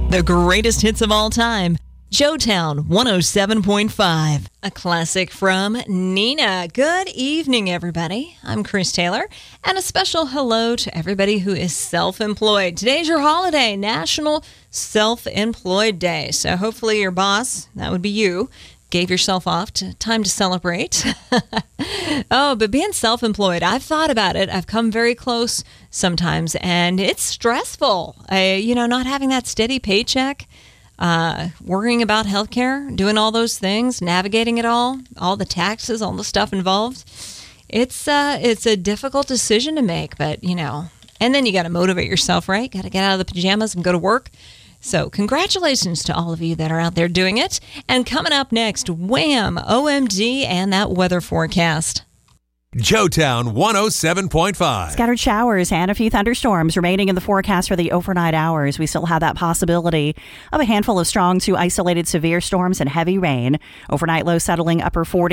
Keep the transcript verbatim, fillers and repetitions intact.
The greatest hits of all time. Joetown one oh seven point five. A classic from Nina. Good evening, everybody. I'm Chris Taylor, and a special hello to everybody who is self-employed. Today's your holiday, National Self-Employed Day. So hopefully your boss, that would be you, gave yourself off to time to celebrate. Oh, but being self-employed, I've thought about it. I've come very close sometimes, and it's stressful. I, you know, not having that steady paycheck, uh, worrying about healthcare, doing all those things, navigating it all, all the taxes, all the stuff involved. It's uh, it's a difficult decision to make, but, you know, and then you got to motivate yourself, right? Got to get out of the pajamas and go to work. So congratulations to all of you that are out there doing it. And coming up next, Wham! O M G and that weather forecast. Joetown one oh seven point five. Scattered showers and a few thunderstorms remaining in the forecast for the overnight hours. We still have that possibility of a handful of strong to isolated severe storms and heavy rain. Overnight low settling upper forty.